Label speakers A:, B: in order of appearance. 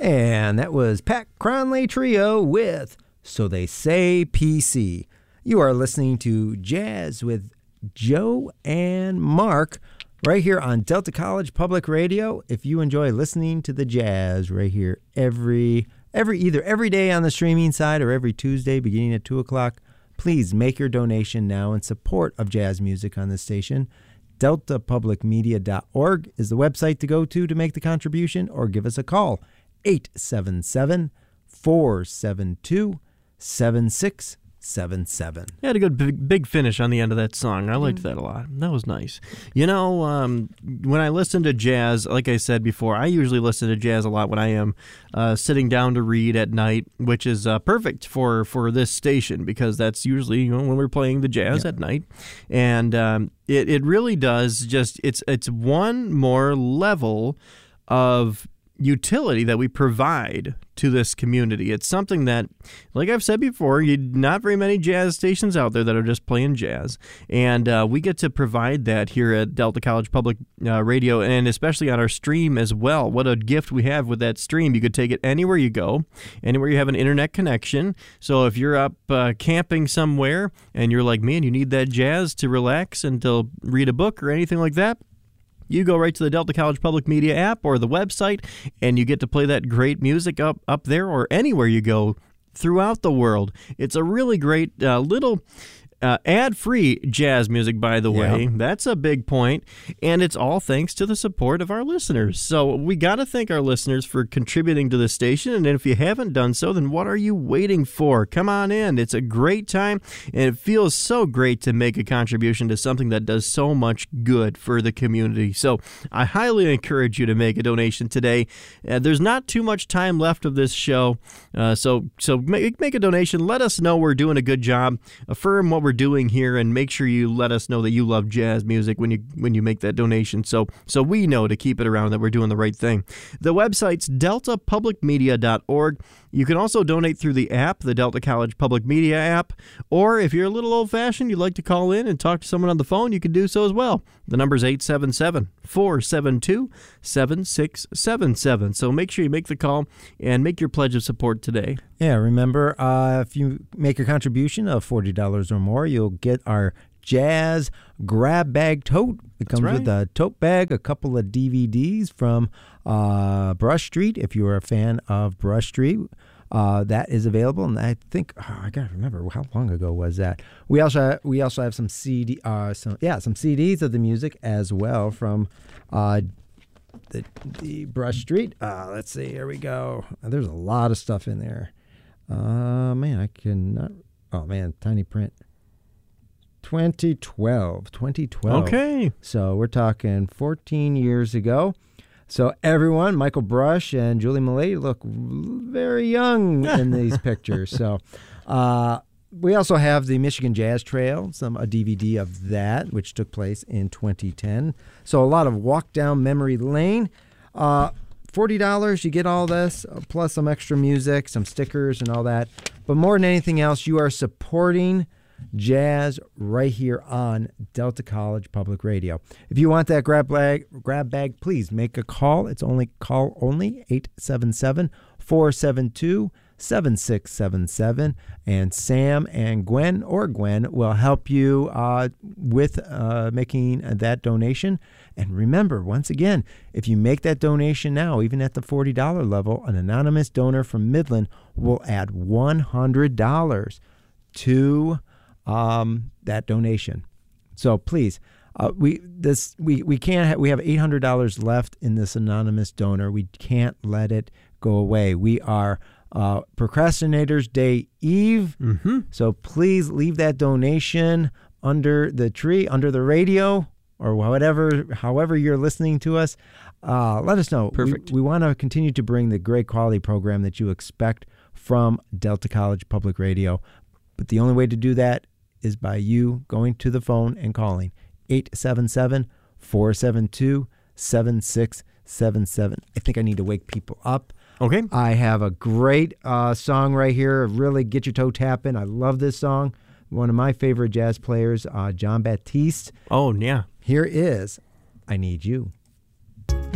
A: And that was Pat Cronley Trio with So They Say PC. You are listening to Jazz with Joe and Mark right here on Delta College Public Radio. If you enjoy listening to the jazz right here either every day on the streaming side or every Tuesday beginning at 2 o'clock, please make your donation now in support of jazz music on this station. DeltaPublicMedia.org is the website to go to make the contribution, or give us a call, 877-472-7677.
B: Yeah, had a good big finish on the end of that song. I liked that a lot. That was nice. You know, when I listen to jazz, like I said before, I usually listen to jazz a lot when I am sitting down to read at night, which is perfect for this station, because that's usually when we're playing the jazz at night. And it really does just, it's one more level of utility that we provide to this community. It's something that, like I've said before, not very many jazz stations out there that are just playing jazz, and we get to provide that here at Delta College Public Radio, and especially on our stream as well. What a gift we have with that stream. You could take it anywhere you go, anywhere you have an internet connection. So if you're up camping somewhere and you're like me and you need that jazz to relax and to read a book or anything like that, you go right to the Delta College Public Media app or the website, and you get to play that great music up there or anywhere you go throughout the world. It's a really great little ad-free jazz music, by the way. Yeah. That's a big point, and it's all thanks to the support of our listeners. So we got to thank our listeners for contributing to the station, and if you haven't done so, then what are you waiting for? Come on in. It's a great time, and it feels so great to make a contribution to something that does so much good for the community. So I highly encourage you to make a donation today. There's not too much time left of this show, so make a donation. Let us know we're doing a good job. Affirm what we're doing here, and make sure you let us know that you love jazz music when you make that donation, so we know to keep it around that we're doing the right thing. The website's deltapublicmedia.org. You can also donate through the app, the Delta College Public Media app, or if you're a little old-fashioned, you'd like to call in and talk to someone on the phone, you can do so as well. The number's 877-472-7677. So make sure you make the call and make your pledge of support today.
A: Yeah, remember, if you make a contribution of $40 or more, you'll get our Jazz Grab Bag Tote. It comes with a tote bag, a couple of DVDs from Brush Street, if you're a fan of Brush Street. That is available, and I think I gotta remember how long ago was that. We also have some some CDs of the music as well from the Brush Street. Let's see, here we go. There's a lot of stuff in there. Man, I cannot. Oh man, tiny print. 2012.
B: Okay.
A: So we're talking 14 years ago. So everyone, Michael Brush and Julie Millay, look very young in these pictures. So we also have the Michigan Jazz Trail, a DVD of that, which took place in 2010. So a lot of walk down memory lane. $40, you get all this, plus some extra music, some stickers and all that. But more than anything else, you are supporting jazz right here on Delta College Public Radio. If you want that grab bag, please make a call. It's only call only, 877-472-7677. And Sam and Gwen will help you with making that donation. And remember, once again, if you make that donation now, even at the $40 level, an anonymous donor from Midland will add $100 to that donation. So please, we have $800 left in this anonymous donor. We can't let it go away. We are Procrastinators Day Eve.
B: Mm-hmm.
A: So please leave that donation under the tree, under the radio, or however you're listening to us. Let us know.
B: Perfect.
A: We want to continue to bring the great quality program that you expect from Delta College Public Radio. But the only way to do that is by you going to the phone and calling 877-472-7677. I think I need to wake people up.
B: Okay.
A: I have a great song right here. Really get your toe tapping. I love this song. One of my favorite jazz players, John Batiste.
B: Oh, yeah.
A: Here is I Need You.